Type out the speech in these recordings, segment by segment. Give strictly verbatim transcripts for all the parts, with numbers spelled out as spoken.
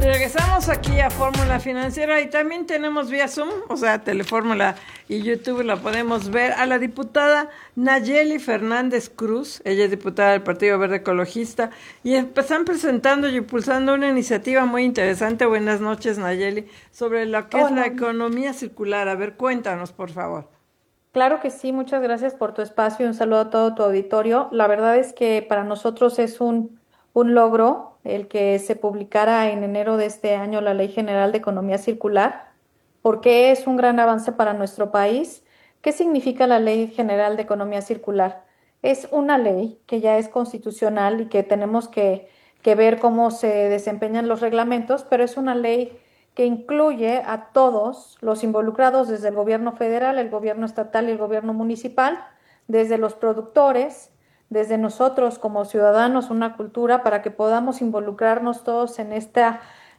Regresamos aquí a Fórmula Financiera y también tenemos vía Zoom, o sea, Telefórmula y YouTube, la podemos ver, a la diputada Nayeli Fernández Cruz. Ella es diputada del Partido Verde Ecologista y están presentando y impulsando una iniciativa muy interesante. Buenas noches, Nayeli, sobre lo que Hola. es la economía circular. A ver, cuéntanos, por favor. Claro que sí, muchas gracias por tu espacio y un saludo a todo tu auditorio. La verdad es que para nosotros es un, un logro el que se publicara en enero de este año la Ley General de Economía Circular, porque es un gran avance para nuestro país. ¿Qué significa la Ley General de Economía Circular? Es una ley que ya es constitucional y que tenemos que, que ver cómo se desempeñan los reglamentos, pero es una ley que incluye a todos los involucrados desde el gobierno federal, el gobierno estatal y el gobierno municipal, desde los productores, desde nosotros como ciudadanos, una cultura para que podamos involucrarnos todos en esta,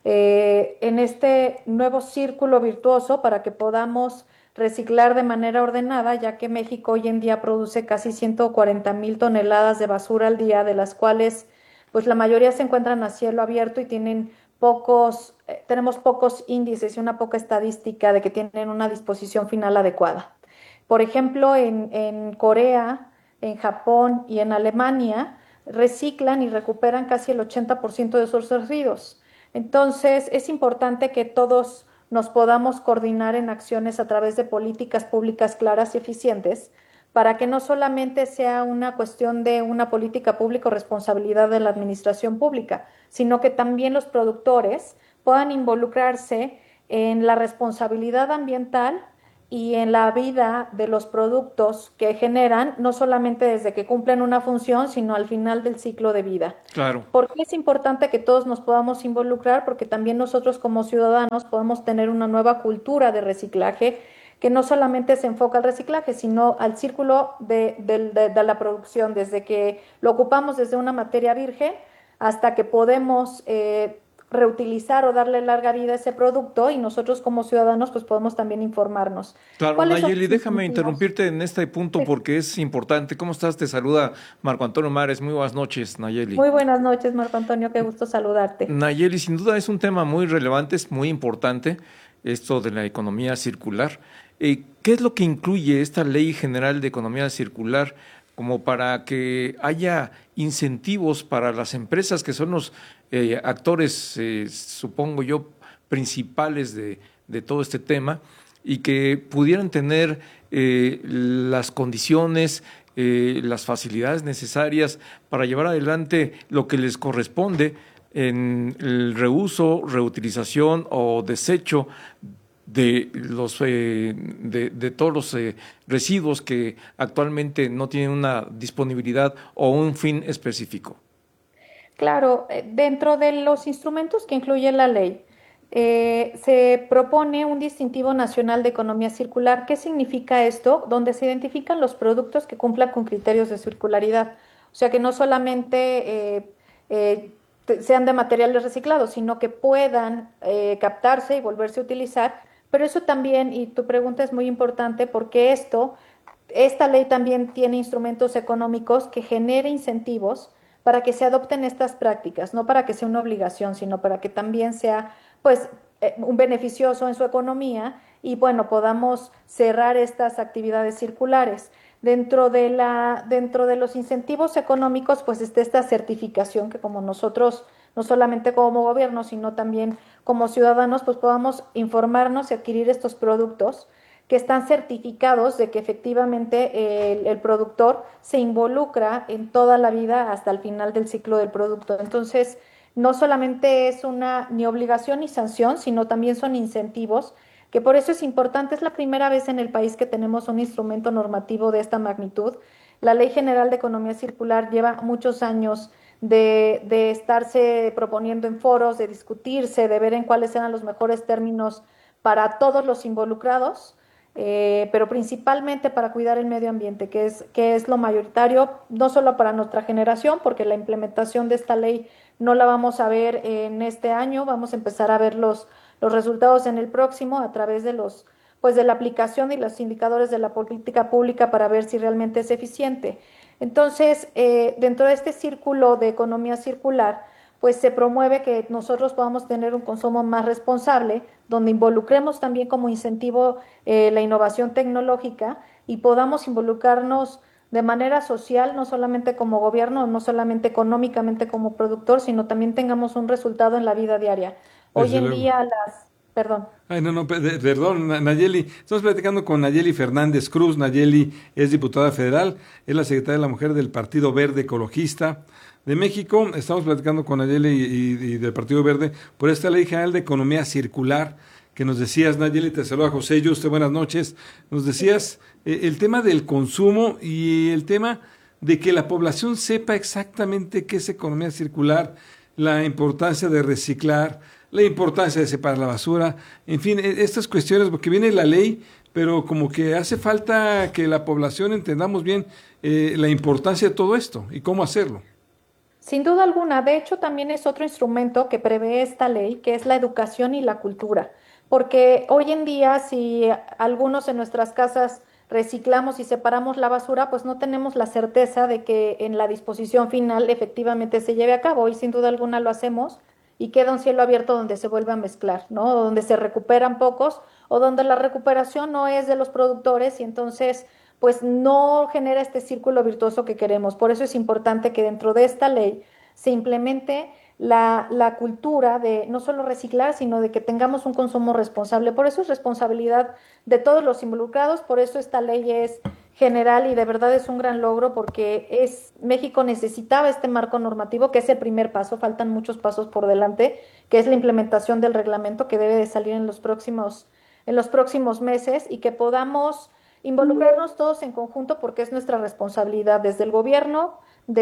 eh, en este nuevo círculo virtuoso, para que podamos reciclar de manera ordenada, ya que México hoy en día produce casi ciento cuarenta mil toneladas de basura al día, de las cuales pues la mayoría se encuentran a cielo abierto y tienen pocos, eh, tenemos pocos índices y una poca estadística de que tienen una disposición final adecuada. Por ejemplo, en, en Corea, en Japón y en Alemania reciclan y recuperan casi el ochenta por ciento de sus residuos. Entonces, es importante que todos nos podamos coordinar en acciones a través de políticas públicas claras y eficientes, para que no solamente sea una cuestión de una política pública o responsabilidad de la administración pública, sino que también los productores puedan involucrarse en la responsabilidad ambiental y en la vida de los productos que generan, no solamente desde que cumplen una función, sino al final del ciclo de vida. Claro. ¿Por qué es importante que todos nos podamos involucrar? Porque también nosotros como ciudadanos podemos tener una nueva cultura de reciclaje que no solamente se enfoca al reciclaje, sino al círculo de, de, de, de la producción, desde que lo ocupamos desde una materia virgen hasta que podemos eh, reutilizar o darle larga vida a ese producto, y nosotros como ciudadanos pues podemos también informarnos. Claro, ¿Cuáles son Nayeli, los déjame incentivos? interrumpirte en este punto porque es importante. ¿Cómo estás? Te saluda Marco Antonio Mares. Muy buenas noches, Nayeli. Muy buenas noches, Marco Antonio, qué gusto saludarte. Nayeli, sin duda es un tema muy relevante, es muy importante esto de la economía circular. Eh, ¿Qué es lo que incluye esta Ley General de Economía Circular como para que haya incentivos para las empresas que son los eh, actores, eh, supongo yo, principales de, de todo este tema, y que pudieran tener eh, las condiciones, eh, las facilidades necesarias para llevar adelante lo que les corresponde en el reuso, reutilización o desecho de los eh, de, de todos los eh, residuos que actualmente no tienen una disponibilidad o un fin específico? Claro, eh, dentro de los instrumentos que incluye la ley, eh, se propone un distintivo nacional de economía circular. ¿Qué significa esto? Donde se identifican los productos que cumplan con criterios de circularidad. O sea, que no solamente eh, eh, te- sean de materiales reciclados, sino que puedan eh, captarse y volverse a utilizar. Pero eso también, y tu pregunta es muy importante, porque esto, esta ley también tiene instrumentos económicos que genere incentivos para que se adopten estas prácticas, no para que sea una obligación, sino para que también sea, pues, eh, un beneficioso en su economía y, bueno, podamos cerrar estas actividades circulares. Dentro de la, dentro de los incentivos económicos, pues está esta certificación que, como nosotros, no solamente como gobierno, sino también como ciudadanos, pues podamos informarnos y adquirir estos productos que están certificados de que efectivamente el, el productor se involucra en toda la vida hasta el final del ciclo del producto. Entonces, no solamente es una ni obligación ni sanción, sino también son incentivos, que por eso es importante. Es la primera vez en el país que tenemos un instrumento normativo de esta magnitud. La Ley General de Economía Circular lleva muchos años de, de estarse proponiendo en foros, de discutirse, de ver en cuáles eran los mejores términos para todos los involucrados, eh, pero principalmente para cuidar el medio ambiente, que es, que es lo mayoritario, no solo para nuestra generación, porque la implementación de esta ley no la vamos a ver en este año, vamos a empezar a ver los, los resultados en el próximo a través de los, pues de la aplicación y los indicadores de la política pública para ver si realmente es eficiente. Entonces, eh, dentro de este círculo de economía circular, pues se promueve que nosotros podamos tener un consumo más responsable, donde involucremos también como incentivo eh, la innovación tecnológica y podamos involucrarnos de manera social, no solamente como gobierno, no solamente económicamente como productor, sino también tengamos un resultado en la vida diaria. Hoy Desde en luego. día las, perdón. Ay, no, no, pe- de- perdón, Na- Nayeli. Estamos platicando con Nayeli Fernández Cruz. Nayeli es diputada federal, es la secretaria de la Mujer del Partido Verde Ecologista de México. Estamos platicando con Nayeli y, y- y del Partido Verde por esta Ley General de Economía Circular que nos decías, Nayeli, te saluda José Yuste, buenas noches. Nos decías eh, el tema del consumo y el tema de que la población sepa exactamente qué es economía circular, la importancia de reciclar, la importancia de separar la basura, en fin, e- estas cuestiones, porque viene la ley, pero como que hace falta que la población entendamos bien eh, la importancia de todo esto y cómo hacerlo. Sin duda alguna, de hecho también es otro instrumento que prevé esta ley, que es la educación y la cultura, porque hoy en día si algunos en nuestras casas reciclamos y separamos la basura, pues no tenemos la certeza de que en la disposición final efectivamente se lleve a cabo y sin duda alguna lo hacemos y queda un cielo abierto donde se vuelve a mezclar, ¿no? Donde se recuperan pocos o donde la recuperación no es de los productores y entonces pues no genera este círculo virtuoso que queremos. Por eso es importante que dentro de esta ley se implemente la, la cultura de no solo reciclar, sino de que tengamos un consumo responsable. Por eso es responsabilidad de todos los involucrados, por eso esta ley es general y de verdad es un gran logro porque es México necesitaba este marco normativo que es el primer paso, faltan muchos pasos por delante, que es la implementación del reglamento que debe de salir en los próximos en los próximos meses y que podamos involucrarnos todos en conjunto porque es nuestra responsabilidad desde el gobierno,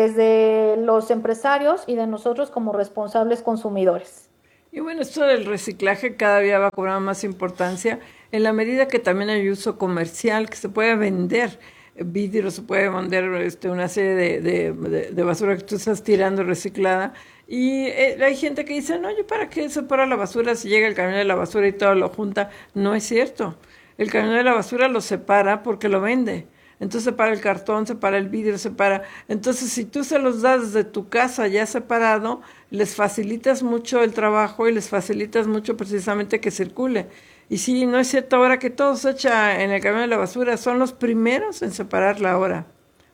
desde los empresarios y de nosotros como responsables consumidores. Y bueno, esto del reciclaje cada día va a cobrar más importancia en la medida que también hay uso comercial, que se puede vender vidrio, se puede vender este, una serie de, de, de, de basura que tú estás tirando reciclada. Y eh, hay gente que dice, no, yo para qué separo la basura si llega el camión de la basura y todo lo junta. No es cierto. El camión de la basura lo separa porque lo vende. Entonces separa el cartón, separa el vidrio, separa. Entonces, si tú se los das desde tu casa ya separado, les facilitas mucho el trabajo y les facilitas mucho precisamente que circule. Y sí, no es cierto ahora que todo se echa en el camión de la basura, son los primeros en separarla ahora.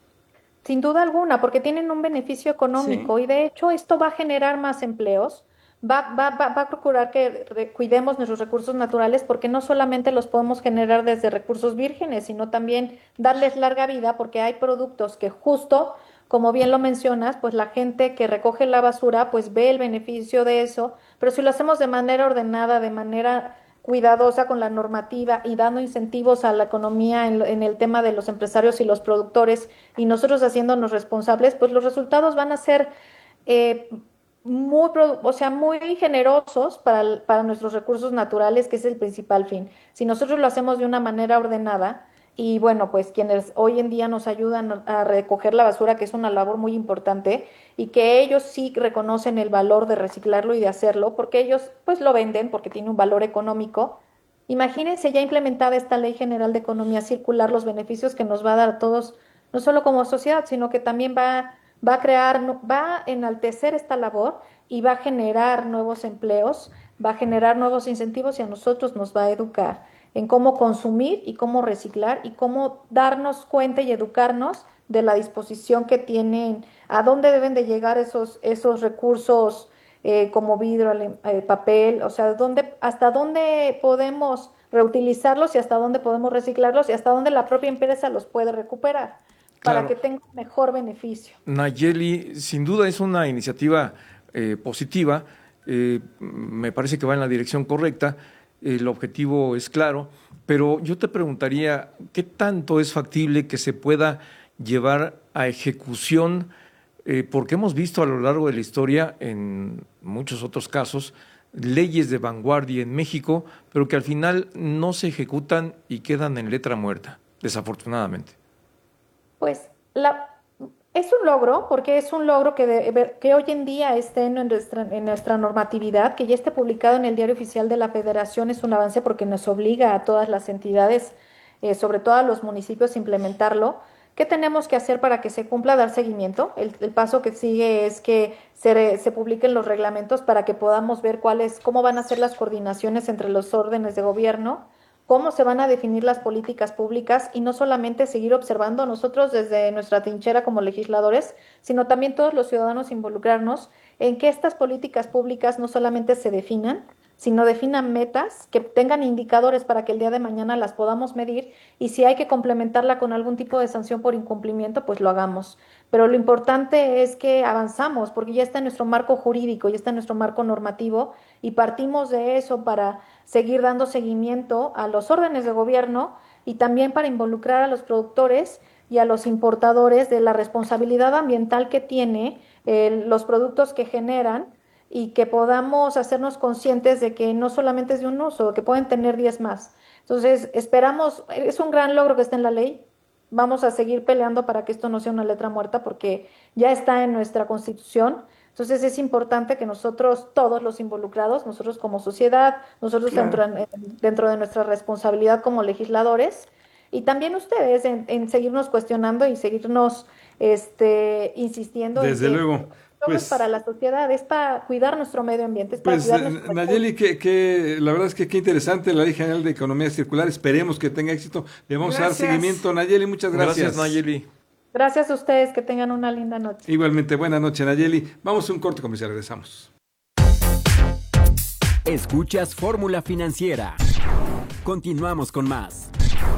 Sin duda alguna, porque tienen un beneficio Sí. económico y de hecho esto va a generar más empleos, va, va, va, va a procurar que re- cuidemos nuestros recursos naturales porque no solamente los podemos generar desde recursos vírgenes, sino también darles larga vida porque hay productos que justo, como bien lo mencionas, pues la gente que recoge la basura pues ve el beneficio de eso, pero si lo hacemos de manera ordenada, de manera cuidadosa con la normativa y dando incentivos a la economía en, en el tema de los empresarios y los productores y nosotros haciéndonos responsables, pues los resultados van a ser eh, muy, o sea, muy generosos para, para nuestros recursos naturales, que es el principal fin. Si nosotros lo hacemos de una manera ordenada, y bueno, pues quienes hoy en día nos ayudan a recoger la basura, que es una labor muy importante, y que ellos sí reconocen el valor de reciclarlo y de hacerlo, porque ellos pues lo venden porque tiene un valor económico. Imagínense ya implementada esta Ley General de Economía Circular, los beneficios que nos va a dar a todos, no solo como sociedad, sino que también va, va a crear, no- va a enaltecer esta labor y va a generar nuevos empleos, va a generar nuevos incentivos y a nosotros nos va a educar en cómo consumir y cómo reciclar y cómo darnos cuenta y educarnos de la disposición que tienen, a dónde deben de llegar esos, esos recursos eh, como vidrio, ale- eh, papel, o sea, dónde, hasta dónde podemos reutilizarlos y hasta dónde podemos reciclarlos y hasta dónde la propia empresa los puede recuperar para Claro. que tenga un mejor beneficio. Nayeli, sin duda es una iniciativa eh, positiva, eh, me parece que va en la dirección correcta, el objetivo es claro, pero yo te preguntaría, ¿qué tanto es factible que se pueda llevar a ejecución? Eh, porque hemos visto a lo largo de la historia, en muchos otros casos, leyes de vanguardia en México, pero que al final no se ejecutan y quedan en letra muerta, desafortunadamente. Pues la, es un logro, porque es un logro que, de- que hoy en día esté en nuestra, en nuestra normatividad, que ya esté publicado en el Diario Oficial de la Federación, es un avance porque nos obliga a todas las entidades, eh, sobre todo a los municipios, a implementarlo. ¿Qué tenemos que hacer para que se cumpla, dar seguimiento? El, el paso que sigue es que se, se publiquen los reglamentos para que podamos ver cuáles, cómo van a ser las coordinaciones entre los órdenes de gobierno, cómo se van a definir las políticas públicas y no solamente seguir observando nosotros desde nuestra trinchera como legisladores, sino también todos los ciudadanos involucrarnos en que estas políticas públicas no solamente se definan, sino definan metas, que tengan indicadores para que el día de mañana las podamos medir y si hay que complementarla con algún tipo de sanción por incumplimiento, pues lo hagamos. Pero lo importante es que avanzamos porque ya está en nuestro marco jurídico, ya está en nuestro marco normativo y partimos de eso para seguir dando seguimiento a los órdenes de gobierno y también para involucrar a los productores y a los importadores de la responsabilidad ambiental que tiene eh, los productos que generan y que podamos hacernos conscientes de que no solamente es de un uso, que pueden tener diez más. Entonces, esperamos, es un gran logro que esté en la ley, vamos a seguir peleando para que esto no sea una letra muerta porque ya está en nuestra Constitución. Entonces, es importante que nosotros, todos los involucrados, nosotros como sociedad, nosotros claro. dentro, dentro de nuestra responsabilidad como legisladores, y también ustedes en, en seguirnos cuestionando y seguirnos este, insistiendo. Desde en que, luego. Pues, es para la sociedad, es para cuidar nuestro medio ambiente. Es para pues, cuidar nuestro Nayeli, que, que, la verdad es que qué interesante la Ley General de Economía Circular. Esperemos que tenga éxito. Le vamos gracias. a dar seguimiento. Nayeli, muchas gracias. Gracias, Nayeli. Gracias a ustedes, que tengan una linda noche. Igualmente, buena noche, Nayeli. Vamos a un corte comercial, regresamos. Escuchas Fórmula Financiera. Continuamos con más.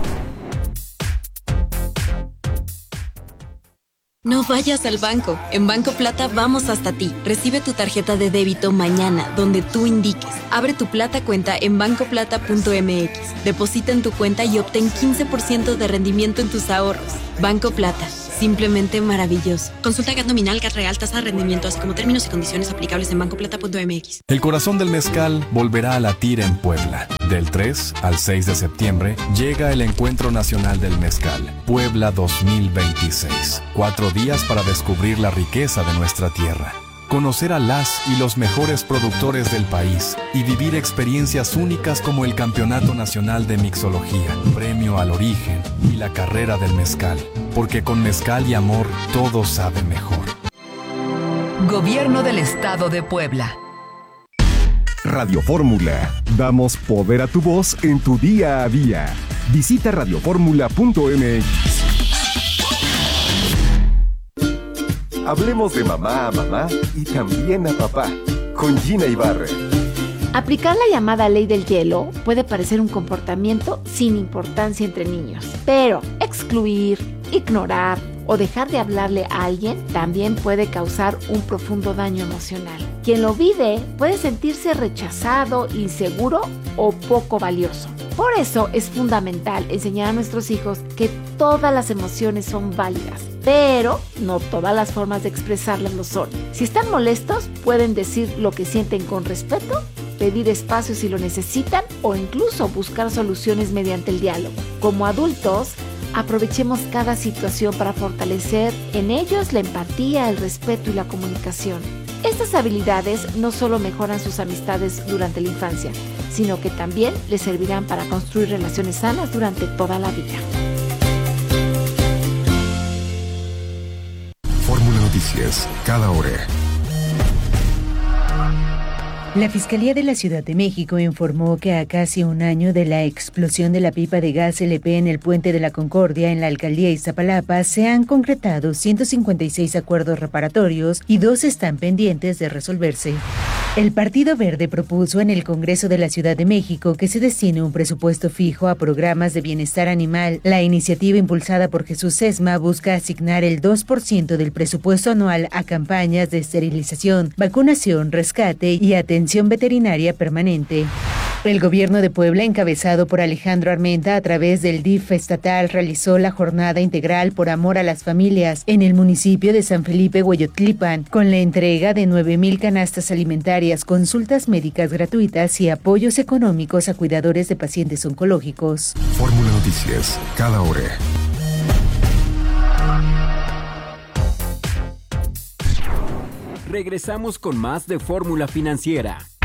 No vayas al banco. En Banco Plata vamos hasta ti. Recibe tu tarjeta de débito mañana, donde tú indiques. Abre tu Plata cuenta en banco plata punto m x. Deposita en tu cuenta y obtén quince por ciento de rendimiento en tus ahorros. Banco Plata. Simplemente maravilloso. Consulta G A T nominal, G A T real, tasa de rendimiento, así como términos y condiciones aplicables en banco plata punto m x. El corazón del mezcal volverá a latir en Puebla. Del tres al seis de septiembre llega el Encuentro Nacional del Mezcal, Puebla dos mil veintiséis. Cuatro días para descubrir la riqueza de nuestra tierra, conocer a las y los mejores productores del país y vivir experiencias únicas como el Campeonato Nacional de Mixología, Premio al Origen y la Carrera del Mezcal. Porque con mezcal y amor todo sabe mejor. Gobierno del Estado de Puebla. Radio Fórmula. Damos poder a tu voz en tu día a día. Visita radio fórmula punto m x. Hablemos de mamá a mamá y también a papá. Con Gina Ibarra. Aplicar la llamada ley del hielo puede parecer un comportamiento sin importancia entre niños, pero excluir, ignorar o dejar de hablarle a alguien también puede causar un profundo daño emocional. Quien lo vive puede sentirse rechazado, inseguro o poco valioso. Por eso es fundamental enseñar a nuestros hijos que todas las emociones son válidas, pero no todas las formas de expresarlas lo son. Si están molestos, pueden decir lo que sienten con respeto, pedir espacio si lo necesitan o incluso buscar soluciones mediante el diálogo. Como adultos, aprovechemos cada situación para fortalecer en ellos la empatía, el respeto y la comunicación. Estas habilidades no solo mejoran sus amistades durante la infancia, sino que también les servirán para construir relaciones sanas durante toda la vida. Fórmula Noticias, cada hora. La Fiscalía de la Ciudad de México informó que a casi un año de la explosión de la pipa de gas L P en el Puente de la Concordia en la alcaldía Iztapalapa se han concretado ciento cincuenta y seis acuerdos reparatorios y dos están pendientes de resolverse. El Partido Verde propuso en el Congreso de la Ciudad de México que se destine un presupuesto fijo a programas de bienestar animal. La iniciativa impulsada por Jesús Sesma busca asignar el dos por ciento del presupuesto anual a campañas de esterilización, vacunación, rescate y atención veterinaria permanente. El gobierno de Puebla, encabezado por Alejandro Armenta, a través del D I F estatal, realizó la jornada integral por amor a las familias en el municipio de San Felipe Hueyotlipan, con la entrega de nueve mil canastas alimentarias, consultas médicas gratuitas y apoyos económicos a cuidadores de pacientes oncológicos. Fórmula Noticias, cada hora. Regresamos con más de Fórmula Financiera.